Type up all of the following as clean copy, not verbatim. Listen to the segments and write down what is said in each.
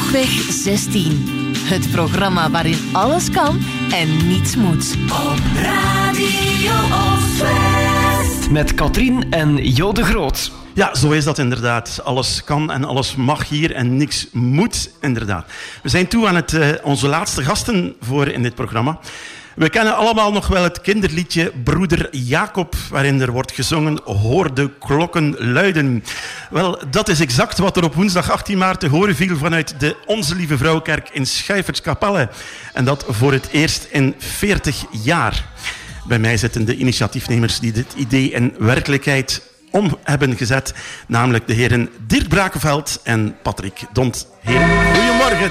Melkweg 16. Het programma waarin alles kan en niets moet. Op Radio Oost-West. Met Katrien en Jo de Groot. Ja, zo is dat inderdaad. Alles kan en alles mag hier en niks moet, inderdaad. We zijn toe aan onze laatste gasten voor in dit programma. We kennen allemaal nog wel het kinderliedje Broeder Jacob, waarin er wordt gezongen Hoor de klokken luiden. Wel, dat is exact wat er op woensdag 18 maart te horen viel vanuit de Onze Lieve Vrouwkerk in Schuivertskapelle. En dat voor het eerst in 40 jaar. Bij mij zitten de initiatiefnemers die dit idee in werkelijkheid om hebben gezet, namelijk de heren Dirk Brakenveld en Patrick Dont. Heren, goedemorgen.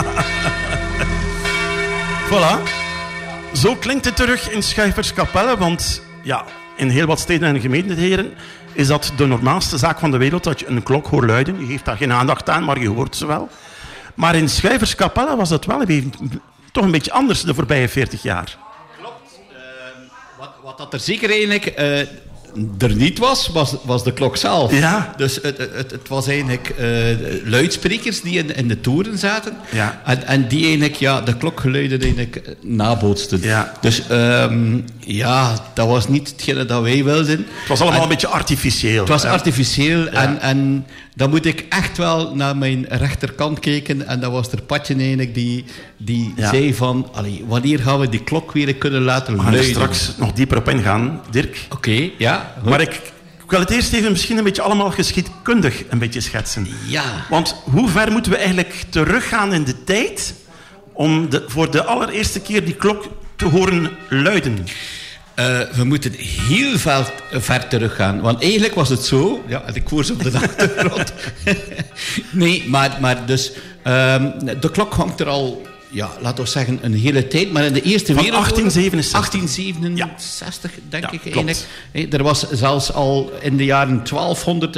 Voilà. Zo klinkt het terug in Schuivertskapelle, want ja, in heel wat steden en gemeenten, heren, is dat de normaalste zaak van de wereld, dat je een klok hoort luiden. Je geeft daar geen aandacht aan, maar je hoort ze wel. Maar in Schuivertskapelle was dat wel toch een beetje anders de voorbije 40 jaar. Klopt. Wat dat er zeker eigenlijk er niet was de klok zelf. Ja. Dus het was eigenlijk luidsprekers die in de toren zaten. Ja. En die eigenlijk de klokgeluiden eigenlijk nabootsten. Ja. Dus dat was niet hetgene dat wij wilden. Het was allemaal een beetje artificieel. Het was artificieel. Ja. En dan moet ik echt wel naar mijn rechterkant kijken. En dat was er Patje eigenlijk die zei van... Allee, wanneer gaan we die klok weer kunnen laten luiden? We gaan er straks nog dieper op ingaan, Dirk. Oké, ja. Goed. Maar ik wil het eerst even misschien een beetje allemaal geschiedkundig een beetje schetsen. Ja. Want hoe ver moeten we eigenlijk teruggaan in de tijd om voor de allereerste keer die klok te horen luiden? We moeten heel ver teruggaan. Want eigenlijk was het zo... Ja, ik hoor ze op de achtergrond. Nee, maar dus... de klok hangt er al... Ja, laten we zeggen, een hele tijd. Maar in de Eerste Wereldoorlog... 1867, denk ik eigenlijk. Er was zelfs al in de jaren 1200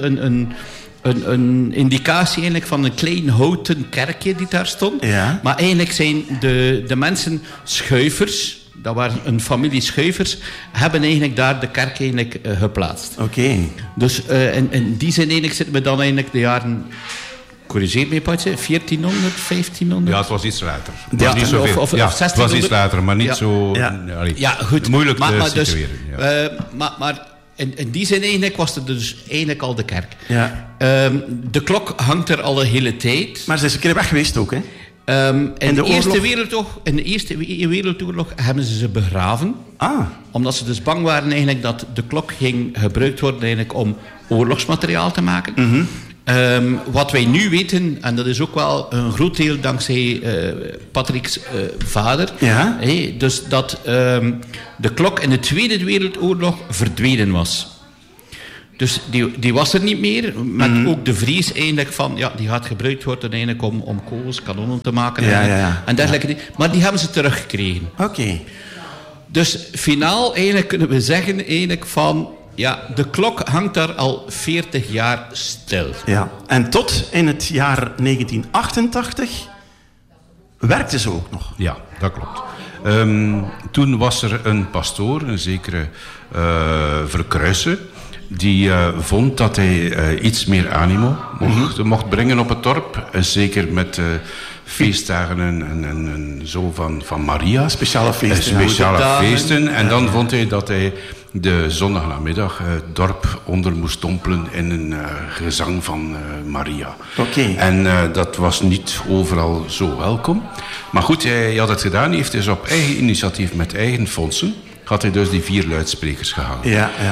een indicatie eigenlijk van een klein houten kerkje die daar stond. Ja. Maar eigenlijk zijn de mensen Schuifers... Dat waren een familie Schuifers, hebben eigenlijk daar de kerk eigenlijk geplaatst. Oké. Dus in die zin eigenlijk zitten we dan eigenlijk de jaren... Corrigeer me, Patje, 1400, 1500? Ja, het was iets later. Ja, niet zoveel. of Ja, 1600. het was iets later, maar niet zo... Ja. Ja, goed. Moeilijk te dus, situeren. Ja. maar in die zin eigenlijk was het dus eigenlijk al de kerk. Ja. De klok hangt er al een hele tijd. Maar ze is een keer weg geweest ook, hè? In de Eerste Wereldoorlog hebben ze begraven. Ah. Omdat ze dus bang waren eigenlijk dat de klok ging gebruikt worden eigenlijk om oorlogsmateriaal te maken. Mm-hmm. Wat wij nu weten, en dat is ook wel een groot deel dankzij Patrick's vader. Ja. Dus dat de klok in de Tweede Wereldoorlog verdwenen was. Dus die was er niet meer. Met ook de vrees eigenlijk van... Ja, die gaat gebruikt worden eigenlijk om kogels, kanonnen te maken. En dergelijke dingen. Maar die hebben ze teruggekregen. Oké. Dus finaal eigenlijk kunnen we zeggen eigenlijk van... Ja, de klok hangt daar al 40 jaar stil. Ja. En tot in het jaar 1988 werkte ze ook nog. Ja, dat klopt. Toen was er een pastoor, een zekere Verkruijsen, die vond dat hij iets meer animo mocht brengen op het dorp. Zeker met feestdagen en zo van Maria. Speciale feesten. Speciale feesten. En dan vond hij dat hij de zondagnamiddag het dorp onder moest dompelen in een gezang van Maria. Oké. En dat was niet overal zo welkom. Maar goed, hij had het gedaan. Hij heeft dus op eigen initiatief met eigen fondsen... had hij dus die 4 luidsprekers gehangen.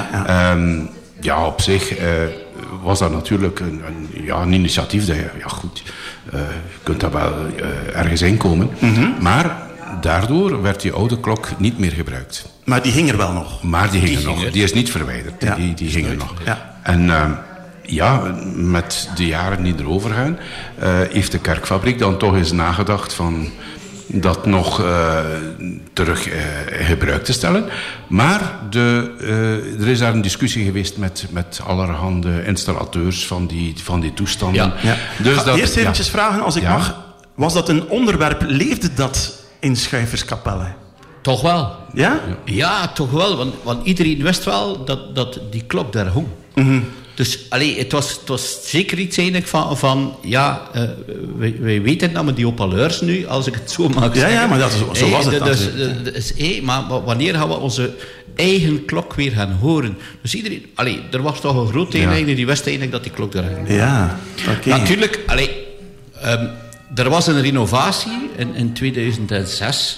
Ja. Op zich was dat natuurlijk een initiatief dat je... Ja goed, je kunt daar wel ergens in komen. Mm-hmm. Maar daardoor werd die oude klok niet meer gebruikt. Maar die hing er wel nog? Maar die hing er nog. Die is niet verwijderd. Ja. Die hing er nog. Ja. En met de jaren die erover gaan... heeft de kerkfabriek dan toch eens nagedacht van... dat nog terug gebruik te stellen. Maar er is daar een discussie geweest met allerhande installateurs van die toestanden. Ja. Dus ga eerst eventjes vragen, als ik mag. Was dat een onderwerp? Leefde dat in Schuivertskapelle? Toch wel. Ja? Ja, toch wel. Want iedereen wist wel dat die klok daar hong. Mm-hmm. Dus het was zeker iets eigenlijk van wij weten dat met die opaleurs nu, als ik het zo mag zeggen. Ja, maar zo was het dus, maar wanneer gaan we onze eigen klok weer gaan horen? Dus iedereen, er was toch een groot deel die wist eigenlijk dat die klok er ging. Ja, oké. Natuurlijk, er was een renovatie in 2006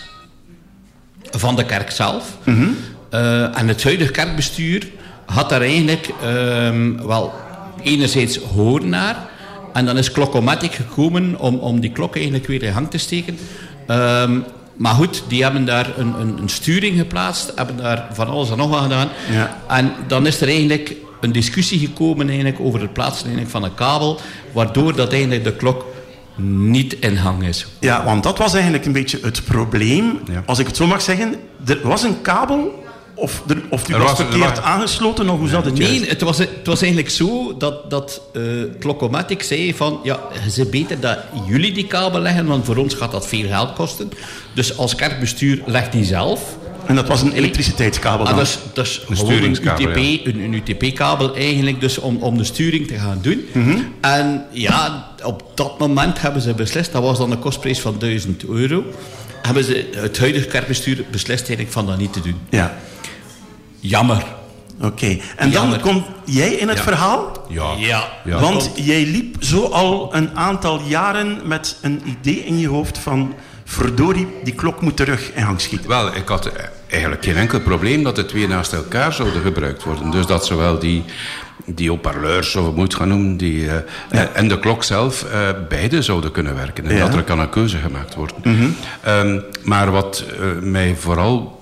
van de kerk zelf. Mm-hmm. En het huidige kerkbestuur had daar eigenlijk wel enerzijds horen naar. En dan is Clockomatic gekomen om die klok eigenlijk weer in gang te steken. Maar goed, die hebben daar een sturing geplaatst. Hebben daar van alles en nog wat gedaan. Ja. En dan is er eigenlijk een discussie gekomen eigenlijk over het plaatsen eigenlijk van een kabel. Waardoor dat eigenlijk de klok niet in gang is. Ja, want dat was eigenlijk een beetje het probleem. Ja. Als ik het zo mag zeggen. Er was een kabel... Of u was verkeerd aangesloten, of hoe zat het juist? Nee, het was eigenlijk zo dat Clockomatic zei van... Ja, het is beter dat jullie die kabel leggen, want voor ons gaat dat veel geld kosten. Dus als kerkbestuur legt die zelf. En dat was een elektriciteitskabel dan? Dat is een sturingskabel, een UTP-kabel eigenlijk, dus om de sturing te gaan doen. Mm-hmm. En ja, op dat moment hebben ze beslist, dat was dan een kostprijs van €1000... hebben ze het huidige kerkbestuur beslist eigenlijk van dat niet te doen. Ja. Jammer. Oké. En dan kom jij in het verhaal? Ja. Want jij liep zo al een aantal jaren met een idee in je hoofd van... verdorie, die klok moet terug in gang schieten. Wel, ik had eigenlijk geen enkel probleem dat de twee naast elkaar zouden gebruikt worden. Dus dat zowel die haut-parleurs, zoals we moeten gaan noemen, en de klok zelf, beide zouden kunnen werken. En dat er kan een keuze gemaakt worden. Mm-hmm. Maar wat mij vooral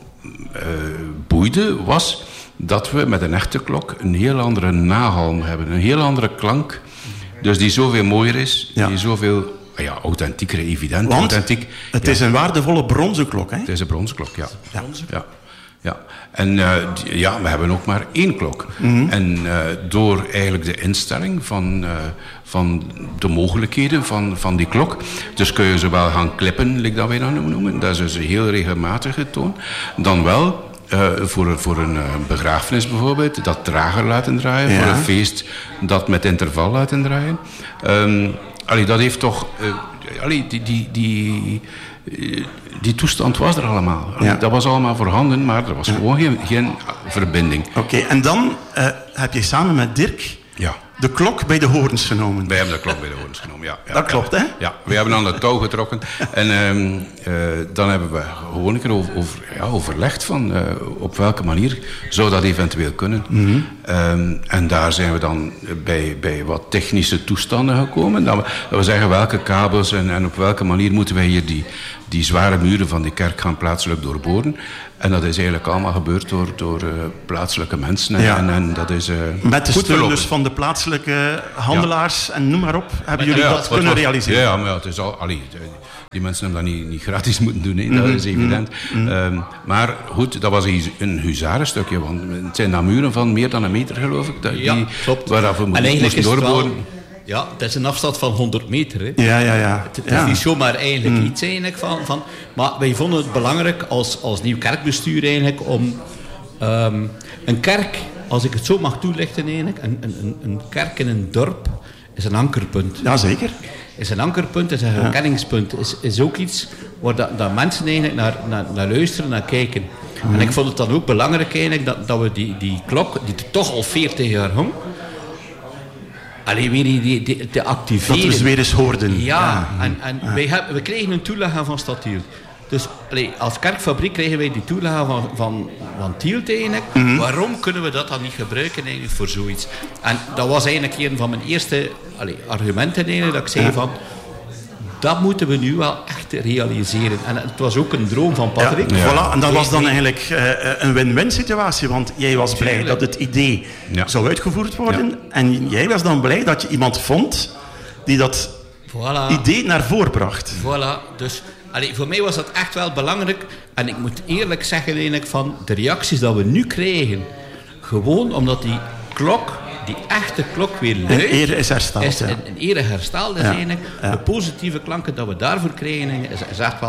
boeide, was dat we met een echte klok een heel andere nagalm hebben. Een heel andere klank. Dus die zoveel mooier is, die zoveel... authentieker, evident. Want authentiek. Het is een waardevolle bronzen klok, hè? Het is een bronzen klok, ja. En we hebben ook maar één klok. Mm-hmm. En door eigenlijk de instelling van de mogelijkheden van die klok, dus kun je zowel gaan klippen, like dat wij dat noemen, dat is dus een heel regelmatige toon, dan wel voor een begrafenis bijvoorbeeld, dat trager laten draaien, voor een feest dat met interval laten draaien. Dat heeft toch... Die toestand was er allemaal. Dat was allemaal voorhanden, maar er was gewoon geen verbinding. Oké, en dan heb je samen met Dirk de klok bij de horens genomen. Wij hebben de klok bij de horens genomen, ja. Dat klopt, hè? Ja, we hebben aan de touw getrokken. En dan hebben we gewoon een keer overlegd van op welke manier zou dat eventueel kunnen. Mm-hmm. En daar zijn we dan bij wat technische toestanden gekomen. Dat we zeggen welke kabels en op welke manier moeten wij hier die zware muren van die kerk gaan plaatselijk doorboren. En dat is eigenlijk allemaal gebeurd door plaatselijke mensen. En dat is met de steun dus van de plaatselijke handelaars en noem maar op, hebben jullie dat kunnen realiseren? Ja, maar het is al... Die mensen hebben dat niet gratis moeten doen, hè. Dat is evident. Mm-hmm. Maar goed, dat was een huzarenstukje, want het zijn dan muren van meer dan 1 meter, geloof ik. Klopt. Waar we moesten doorboren. Ja, het is een afstand van 100 meter. Hè. Ja. Het is niet zomaar eigenlijk iets eigenlijk van... Maar wij vonden het belangrijk als nieuw kerkbestuur eigenlijk om een kerk, als ik het zo mag toelichten eigenlijk, een kerk in een dorp is een ankerpunt. Ja, zeker. Is een ankerpunt, is een herkenningspunt. Is ook iets waar dat mensen eigenlijk naar luisteren, naar kijken. Mm-hmm. En ik vond het dan ook belangrijk eigenlijk dat we die klok, die toch al 40 jaar hong, weer te activeren. Dat we ze weer eens hoorden. Ja. En we kregen een toelage van Statiel. Dus als kerkfabriek kregen wij die toelage van Tielt eigenlijk. Mm-hmm. Waarom kunnen we dat dan niet gebruiken eigenlijk voor zoiets? En dat was eigenlijk een van mijn eerste argumenten eigenlijk, dat ik zei van... Dat moeten we nu wel echt realiseren. En het was ook een droom van Patrick. Voilà, en dat was dan eigenlijk een win-win situatie. Want jij was blij dat het idee zou uitgevoerd worden. Ja. En jij was dan blij dat je iemand vond die dat idee naar voren bracht. Voilà, dus... voor mij was dat echt wel belangrijk. En ik moet eerlijk zeggen eigenlijk van de reacties dat we nu krijgen. Gewoon omdat die klok, die echte klok weer luidt. Een ere is hersteld. Een ere hersteld is eigenlijk. De positieve klanken dat we daarvoor krijgen is echt wel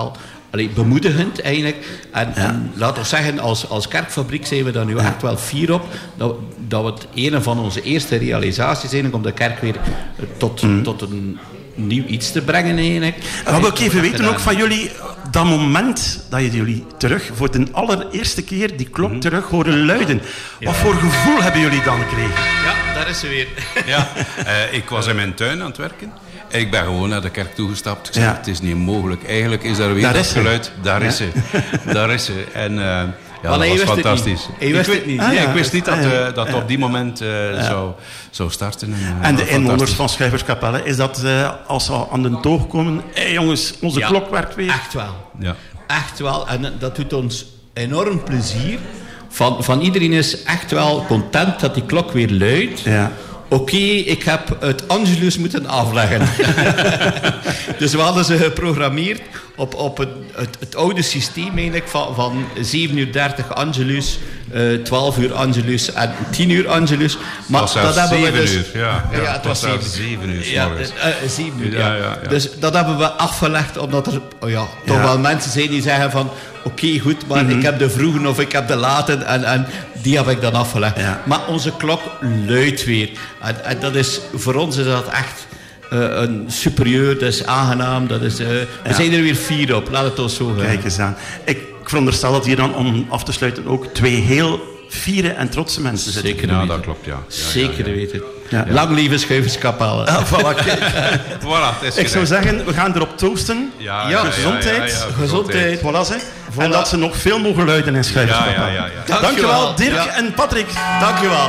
bemoedigend eigenlijk. En laten we zeggen, als kerkfabriek zijn we daar nu echt wel fier op. Dat het een van onze eerste realisaties zijn om de kerk weer tot een nieuw iets te brengen eigenlijk. En wat wil ik even weten ook van jullie, dat moment dat jullie terug voor de allereerste keer die klok terug horen luiden. Wat voor gevoel hebben jullie dan gekregen? Ja, daar is ze weer. Ja, ik was in mijn tuin aan het werken. Ik ben gewoon naar de kerk toegestapt. Ik zei, het is niet mogelijk. Eigenlijk is daar weer daar dat is ze. geluid. Daar is ze. Daar is ze. En dat was fantastisch. Hij wist het niet. Ik wist niet dat op die moment zou starten. En de inwoners van Schuiverskapelle, is dat als ze aan de toog komen, jongens, onze klok werkt weer? Echt wel. Ja. Echt wel. En dat doet ons enorm plezier. Van iedereen is echt wel content dat die klok weer luidt. Ja. Oké, ik heb het Angelus moeten afleggen. Dus we hadden ze geprogrammeerd op het oude systeem eigenlijk van 7:30 Angelus, 12 uur Angelus en 10 uur Angelus. Maar dat hebben we dus... 7 uur, ja. Ja, het was 7 uur 's ja, morgens. 7 uur, Ja. Dus dat hebben we afgelegd, omdat er toch wel mensen zijn die zeggen van... Oké, goed, maar ik heb de vroegen of ik heb de laten en die heb ik dan afgelegd. Ja. Maar onze klok luidt weer. En dat is, voor ons is dat echt een superieur, dat is aangenaam. Dat is, we zijn er weer fier op, laat het ons zo gaan. Kijk eens aan. Ik veronderstel dat hier dan, om af te sluiten, ook 2 heel fiere en trotse mensen zitten. Zeker Ja, weten. dat klopt, ja. Zeker weten. Ja. Lang lieve Schuiverskapelle. Voilà, kijk. Voilà, het is Ik zou zeggen, we gaan erop toosten. Gezondheid. Gezondheid. Voilà, zeg. En dat ze nog veel mogen luiden in Schuiverskapelle. Ja. Dankjewel, Dirk en Patrick. Dankjewel.